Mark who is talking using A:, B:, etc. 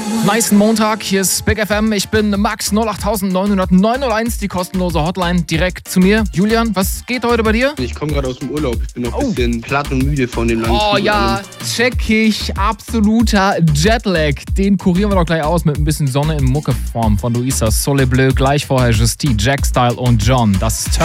A: Nice Montag, hier ist Big FM. Ich bin Max 08901, die kostenlose Hotline direkt zu mir. Julian, was geht heute bei dir?
B: Ich komme gerade aus dem Urlaub. Ich bin noch ein bisschen platt und müde von dem langen Flug.
A: Oh ja, check ich. Absoluter Jetlag. Den kurieren wir doch gleich aus mit ein bisschen Sonne in Muckeform von Luisa Sole Bleu. Gleich vorher Justy, Jack Style und John. Das ist Turn